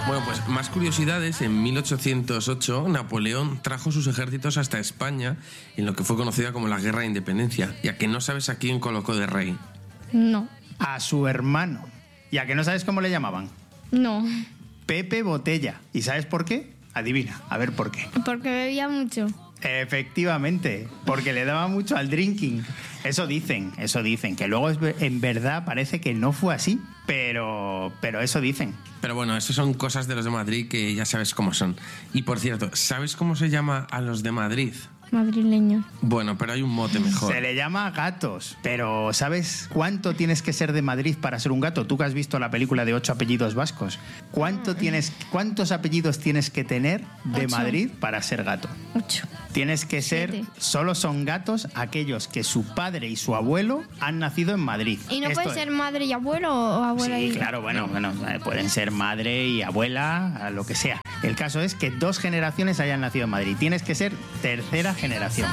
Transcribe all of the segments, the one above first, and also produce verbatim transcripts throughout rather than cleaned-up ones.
Bueno, pues más curiosidades. En mil ochocientos ocho, Napoleón trajo sus ejércitos hasta España en lo que fue conocida como la Guerra de Independencia. ¿Y a que no sabes a quién colocó de rey? No. A su hermano. ¿Y a que no sabes cómo le llamaban? No. Pepe Botella. ¿Y sabes por qué? Adivina, a ver por qué. Porque bebía mucho. Efectivamente, porque le daba mucho al drinking. Eso dicen, eso dicen, que luego es, en verdad parece que no fue así, pero, pero eso dicen. Pero bueno, eso son cosas de los de Madrid que ya sabes cómo son. Y por cierto, ¿sabes cómo se llama a los de Madrid? Madrileño. Bueno, pero hay un mote mejor. Se le llama gatos, pero ¿sabes cuánto tienes que ser de Madrid para ser un gato? Tú que has visto la película de ocho apellidos vascos. ¿Cuánto tienes, ¿Cuántos apellidos tienes que tener de Ocho. Madrid para ser gato? Ocho. Tienes que ser, Siete. solo son gatos aquellos que su padre y su abuelo han nacido en Madrid. ¿Y no Esto puede es- ser madre y abuelo o abuela Sí, y...? claro, bueno, bueno, eh, pueden ser madre y abuela, lo que sea. El caso es que dos generaciones hayan nacido en Madrid. Tienes que ser tercera generación.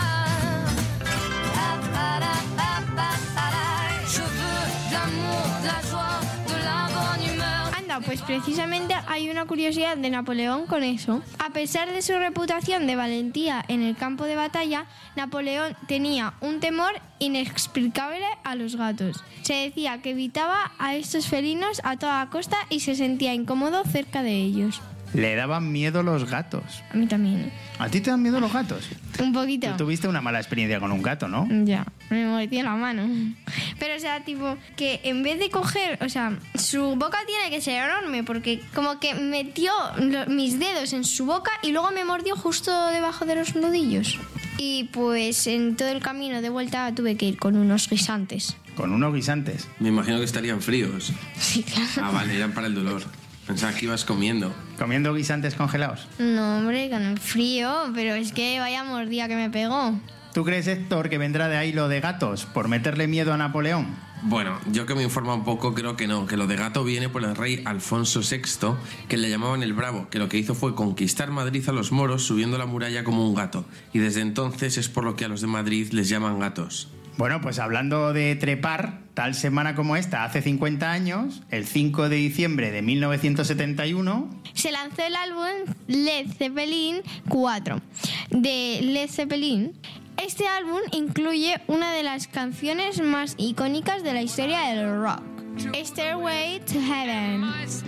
Anda, pues precisamente hay una curiosidad de Napoleón con eso. A pesar de su reputación de valentía en el campo de batalla, Napoleón tenía un temor inexplicable a los gatos. Se decía que evitaba a estos felinos a toda costa y se sentía incómodo cerca de ellos. Le daban miedo los gatos. A mí también. ¿A ti te dan miedo los gatos? Un poquito. Tú tuviste una mala experiencia con un gato, ¿no? Ya, me mordió la mano. Pero, o sea, tipo, que en vez de coger, o sea, su boca tiene que ser enorme, porque como que metió lo- mis dedos en su boca y luego me mordió justo debajo de los nudillos. Y pues en todo el camino de vuelta tuve que ir con unos guisantes. Con unos guisantes. Me imagino que estarían fríos. Sí, claro. Ah, vale, eran para el dolor. Pensaba que ibas comiendo. ¿Comiendo guisantes congelados? No, hombre, con el frío, pero es que vaya mordida que me pegó. ¿Tú crees, Héctor, que vendrá de ahí lo de gatos por meterle miedo a Napoleón? Bueno, yo que me informa un poco creo que no, que lo de gato viene por el rey Alfonso sexto, que le llamaban el Bravo, que lo que hizo fue conquistar Madrid a los moros subiendo la muralla como un gato. Y desde entonces es por lo que a los de Madrid les llaman gatos. Bueno, pues hablando de trepar, tal semana como esta, hace cincuenta años, el cinco de diciembre de mil novecientos setenta y uno... Se lanzó el álbum Led Zeppelin cuatro de Led Zeppelin. Este álbum incluye una de las canciones más icónicas de la historia del rock, Stairway to Heaven.